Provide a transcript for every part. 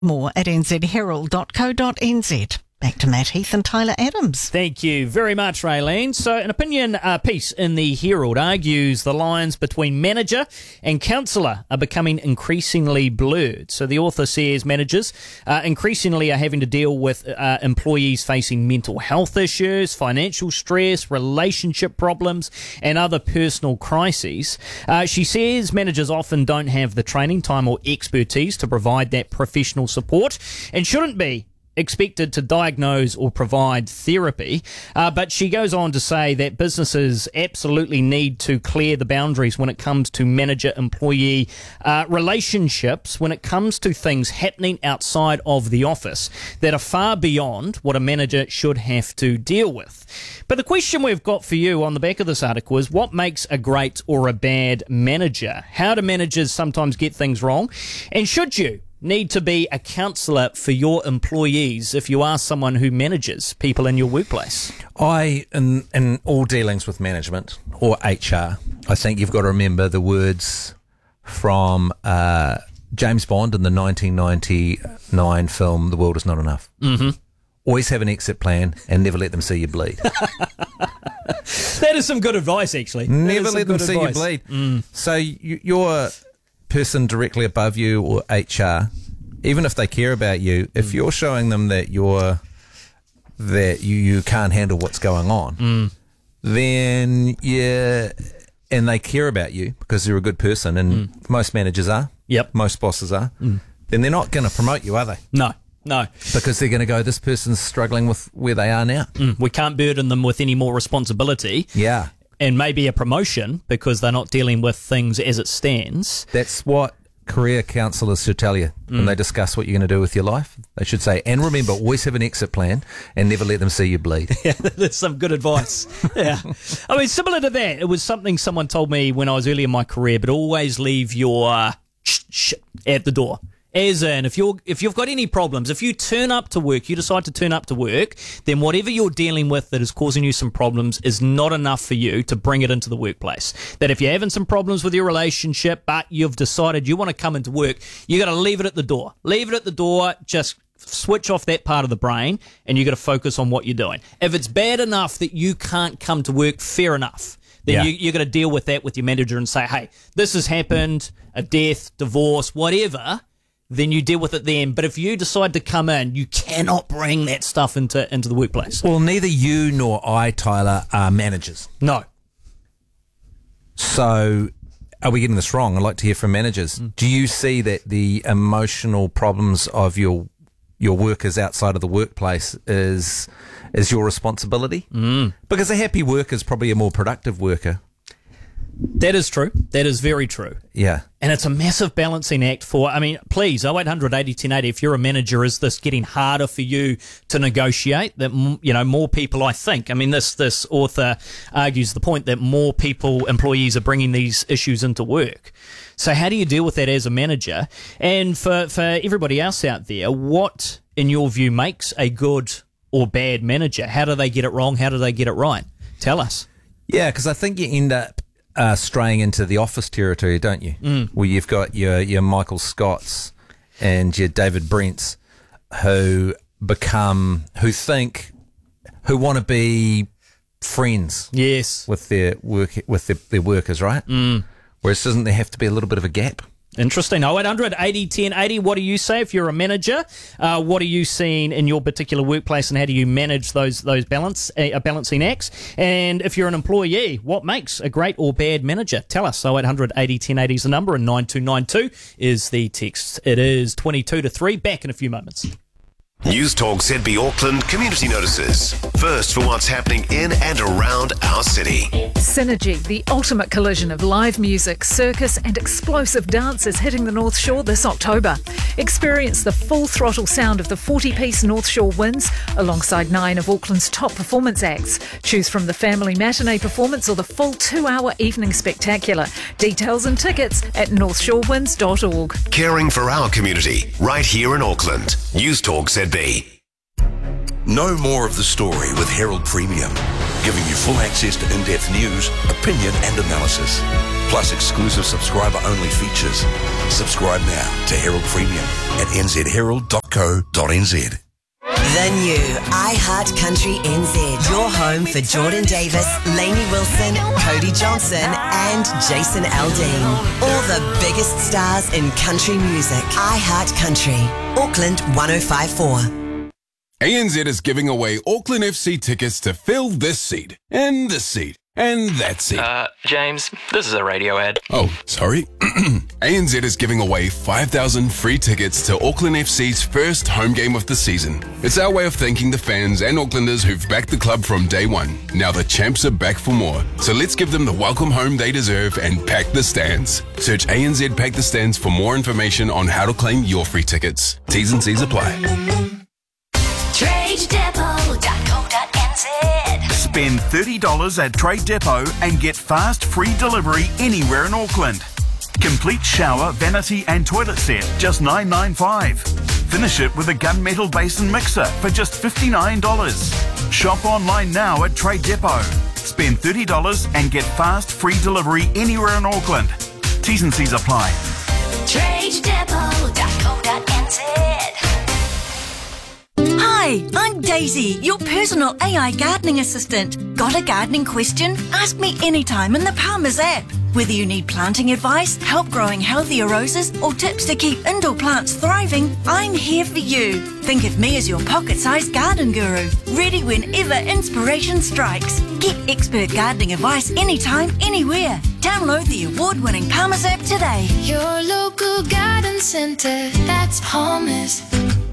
More at nzherald.co.nz. Back to Matt Heath and Tyler Adams. Thank you very much, Raylene. So an opinion piece in the Herald argues the lines between manager and counsellor are becoming increasingly blurred. So the author says managers increasingly are having to deal with employees facing mental health issues, financial stress, relationship problems and other personal crises. She says managers often don't have the training, time or expertise to provide that professional support and shouldn't be expected to diagnose or provide therapy, but she goes on to say that businesses absolutely need to clear the boundaries when it comes to manager-employee relationships, when it comes to things happening outside of the office that are far beyond what a manager should have to deal with. But the question we've got for you on the back of this article is, what makes a great or a bad manager? How do managers sometimes get things wrong? And should you need to be a counsellor for your employees if you are someone who manages people in your workplace? In all dealings with management or HR, I think you've got to remember the words from James Bond in the 1999 film The World Is Not Enough. Mm-hmm. Always have an exit plan and never let them see you bleed. That is some good advice, actually. Never let them see you bleed. So your person directly above you or HR, even if they care about you, if you're showing them that you can't handle what's going on, then and they care about you because you're a good person, and most managers are, most bosses are, then they're not going to promote you, are they? No. Because they're going to go, this person's struggling with where they are now. We can't burden them with any more responsibility. Yeah. And maybe a promotion because they're not dealing with things as it stands. That's what career counsellors should tell you when they discuss what you're going to do with your life. They should say, and remember, always have an exit plan and never let them see you bleed. Yeah, that's some good advice. Yeah. I mean, similar to that, it was something someone told me when I was early in my career, but always leave your shit at the door. As in, if you've got any problems, if you decide to turn up to work, then whatever you're dealing with that is causing you some problems is not enough for you to bring it into the workplace. That if you're having some problems with your relationship, but you've decided you want to come into work, you got to leave it at the door. Leave it at the door, just switch off that part of the brain, and you got to focus on what you're doing. If it's bad enough that you can't come to work, fair enough. Then you're going to deal with that with your manager and say, hey, this has happened, a death, divorce, whatever. Then you deal with it then. But if you decide to come in, you cannot bring that stuff into the workplace. Well, neither you nor I, Tyler, are managers. No. So are we getting this wrong? I'd like to hear from managers. Do you see that the emotional problems of your workers outside of the workplace is your responsibility? Because a happy worker is probably a more productive worker. That is true. That is very true. Yeah. And it's a massive balancing act please, 0800 80 1080, if you're a manager, is this getting harder for you to negotiate? That, more people, I think, this author argues the point that more employees are bringing these issues into work. So how do you deal with that as a manager? And for everybody else out there, what, in your view, makes a good or bad manager? How do they get it wrong? How do they get it right? Tell us. Yeah, because I think you end up straying into the office territory, don't you? Where you've got your Michael Scotts and your David Brents who want to be friends. Yes. With their workers, right? Whereas doesn't there have to be a little bit of a gap? Interesting. 0800 80 10 80. What do you say if you're a manager? What are you seeing in your particular workplace, and how do you manage those balancing acts? And if you're an employee, what makes a great or bad manager? Tell us. 0800 80 10 80 is the number, and 9292 is the text. It is 22 to 3. Back in a few moments. News Talk ZB Auckland community notices. First for what's happening in and around our city. Synergy, the ultimate collision of live music, circus and explosive dance is hitting the North Shore this October. Experience the full throttle sound of the 40-piece North Shore Winds alongside 9 of Auckland's top performance acts. Choose from the family matinee performance or the full 2-hour evening spectacular. Details and tickets at northshorewinds.org. Caring for our community right here in Auckland. News Talk ZB. Know more of the story with Herald Premium, giving you full access to in-depth news, opinion and analysis. plus exclusive subscriber-only features. Subscribe now to Herald Premium at nzherald.co.nz. The new iHeart Country NZ. Your home for Jordan Davis, Lainey Wilson, Cody Johnson and Jason Aldean. All the biggest stars in country music. iHeart Country. Auckland 1054. ANZ is giving away Auckland FC tickets to fill this seat, and this seat, and that seat. James, this is a radio ad. Oh, sorry. ANZ is giving away 5,000 free tickets to Auckland FC's first home game of the season. It's our way of thanking the fans and Aucklanders who've backed the club from day one. Now the champs are back for more. So let's give them the welcome home they deserve and pack the stands. Search ANZ Pack the Stands for more information on how to claim your free tickets. T's and C's apply. TradeDepot.co.nz. Spend $30 at Trade Depot and get fast free delivery anywhere in Auckland. Complete shower, vanity and toilet set, just $9.95. Finish it with a gunmetal basin mixer for just $59. Shop online now at Trade Depot. Spend $30 and get fast free delivery anywhere in Auckland. T's and C's apply. TradeDepot.co.nz. Hi, I'm Daisy, your personal AI gardening assistant. Got a gardening question? Ask me anytime in the Palmer's app. Whether you need planting advice, help growing healthier roses, or tips to keep indoor plants thriving, I'm here for you. Think of me as your pocket-sized garden guru, ready whenever inspiration strikes. Get expert gardening advice anytime, anywhere. Download the award-winning Palmer's app today. Your local garden centre, that's Palmer's.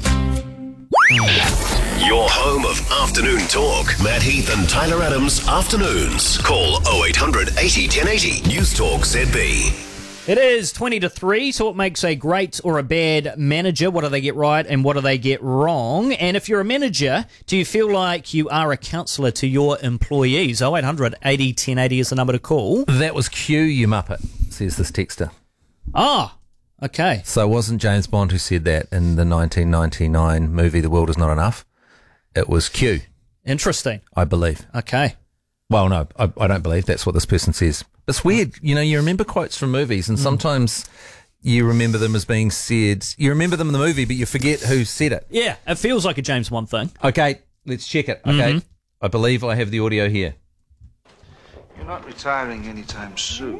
Your home of afternoon talk. Matt Heath and Tyler Adams afternoons. Call 0800 80 1080. News Talk ZB. It is 20 to 3, so what makes a great or a bad manager? What do they get right and what do they get wrong? And if you're a manager, do you feel like you are a counsellor to your employees? 0800 80 1080 is the number to call. That was Q, you muppet, says this texter. Ah, okay. So it wasn't James Bond who said that in the 1999 movie The World Is Not Enough. It was Q. Interesting. I believe. Okay. Well, no, I don't believe that's what this person says. It's weird. You know, you remember quotes from movies and sometimes you remember them as being said. You remember them in the movie, but you forget who said it. Yeah, it feels like a James Bond thing. Okay, let's check it. Okay. I believe I have the audio here. You're not retiring anytime soon.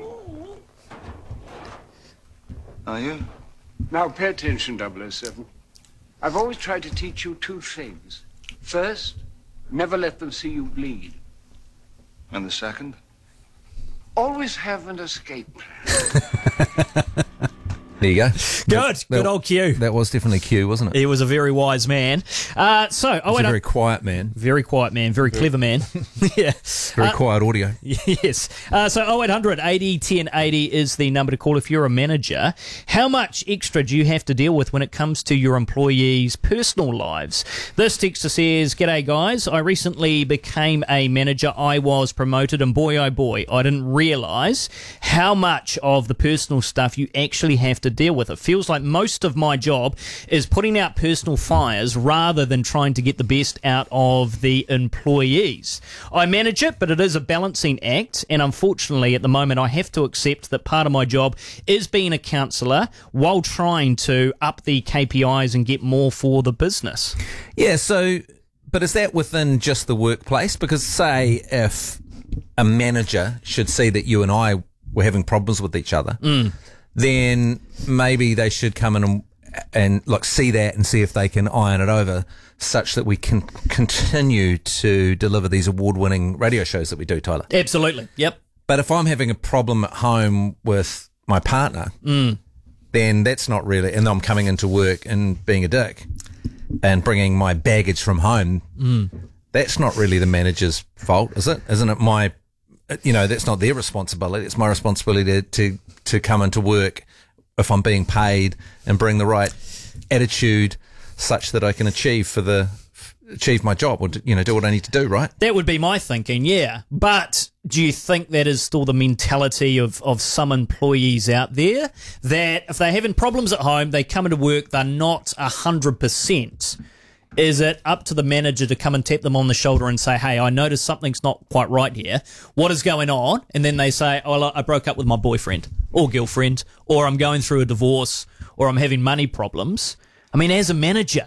Are you? Now pay attention, 007. I've always tried to teach you two things. First, never let them see you bleed. And the second? Always have an escape plan. There you go. Good old Q. That was definitely Q, wasn't it? He was a very wise man. He's a very quiet man. Very quiet man, very clever man. Yeah. Very quiet audio. Yes. So 0800 80 1080 is the number to call if you're a manager. How much extra do you have to deal with when it comes to your employees' personal lives? This texter says, "G'day guys, I recently became a manager. I was promoted and boy oh boy, I didn't realise how much of the personal stuff you actually have to deal with. It feels like most of my job is putting out personal fires rather than trying to get the best out of the employees. I manage it, but it is a balancing act, and unfortunately at the moment I have to accept that part of my job is being a counsellor while trying to up the KPIs and get more for the business." Yeah, so, but is that within just the workplace? Because say if a manager should see that you and I were having problems with each other, then maybe they should come in and like see that and see if they can iron it over such that we can continue to deliver these award-winning radio shows that we do, Tyler. Absolutely, yep. But if I'm having a problem at home with my partner, then that's not really, and I'm coming into work and being a dick and bringing my baggage from home, that's not really the manager's fault, is it? Isn't it my, you know, that's not their responsibility. It's my responsibility to come into work if I'm being paid and bring the right attitude such that I can achieve my job or, you know, do what I need to do, right? That would be my thinking, yeah. But do you think that is still the mentality of some employees out there, that if they're having problems at home, they come into work, they're not 100%, Is it up to the manager to come and tap them on the shoulder and say, hey, I noticed something's not quite right here. What is going on? And then they say, oh, I broke up with my boyfriend or girlfriend, or I'm going through a divorce, or I'm having money problems. I mean, as a manager,